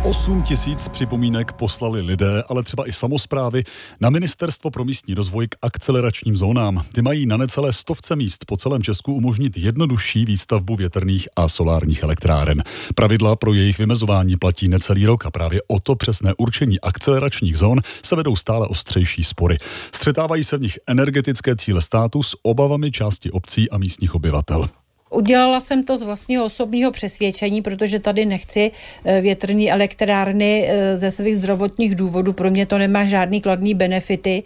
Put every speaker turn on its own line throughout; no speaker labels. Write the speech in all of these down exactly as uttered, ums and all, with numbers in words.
osm tisíc připomínek poslali lidé, ale třeba i samosprávy na Ministerstvo pro místní rozvoj k akceleračním zónám. Ty mají na necelé stovce míst po celém Česku umožnit jednodušší výstavbu větrných a solárních elektráren. Pravidla pro jejich vymezování platí necelý rok a právě o to přesné určení akceleračních zón se vedou stále ostřejší spory. Střetávají se v nich energetické cíle státu s obavami části obcí a místních obyvatel.
Udělala jsem to z vlastního osobního přesvědčení, protože tady nechci větrné elektrárny ze svých zdravotních důvodů. Pro mě to nemá žádný kladný benefity.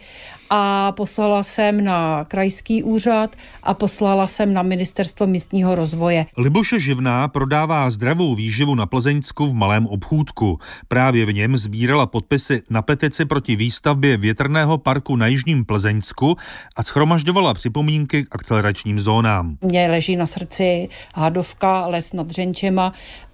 A poslala jsem na krajský úřad a poslala jsem na Ministerstvo místního rozvoje.
Libuše Živná prodává zdravou výživu na Plzeňsku v malém obchůdku. Právě v něm sbírala podpisy na petici proti výstavbě větrného parku na jižním Plzeňsku a shromažďovala připomínky k akceleračním zónám.
Mně leží na srdci Hadovka, les nad Řenčema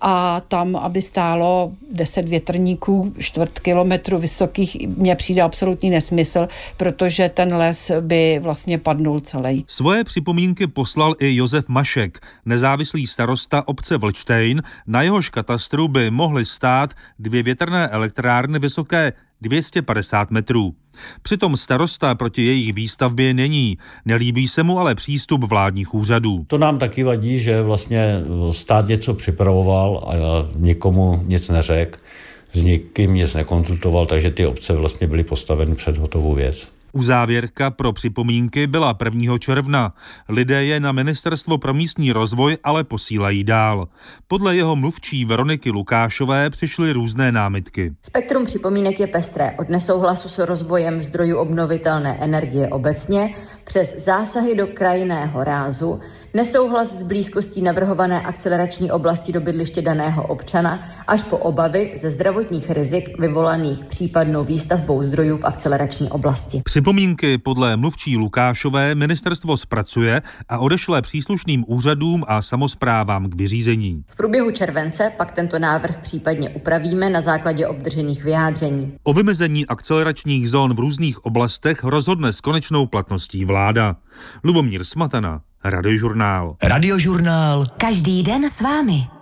a tam, aby stálo deset větrníků čtvrt kilometru vysokých, mně přijde absolutní nesmysl, protože ten les by vlastně padnul celý.
Svoje připomínky poslal i Josef Mašek, nezávislý starosta obce Vlčtejn, na jehož katastru by mohly stát dvě větrné elektrárny vysoké dvě stě padesát metrů. Přitom starosta proti jejich výstavbě není. Nelíbí se mu ale přístup vládních úřadů.
To nám taky vadí, že vlastně stát něco připravoval a nikomu nic neřekl, s nikým nic nekonzultoval, takže ty obce vlastně byly postaveny před hotovou věc.
Uzávěrka pro připomínky byla prvního června. Lidé je na Ministerstvo pro místní rozvoj ale posílají dál. Podle jeho mluvčí Veroniky Lukášové přišly různé námitky.
Spektrum připomínek je pestré od nesouhlasu s rozvojem zdrojů obnovitelné energie obecně přes zásahy do krajinného rázu, nesouhlas s blízkostí navrhované akcelerační oblasti do bydliště daného občana až po obavy ze zdravotních rizik vyvolaných případnou výstavbou zdrojů v akcelerační oblasti.
Připomínky podle mluvčí Lukášové ministerstvo zpracuje a odešle příslušným úřadům a samosprávám k vyřízení.
V průběhu července pak tento návrh případně upravíme na základě obdržených vyjádření.
O vymezení akceleračních zón v různých oblastech rozhodne s konečnou platností vláda. Lubomír Smatana, Radiožurnál.
Radiožurnál. Každý den s vámi.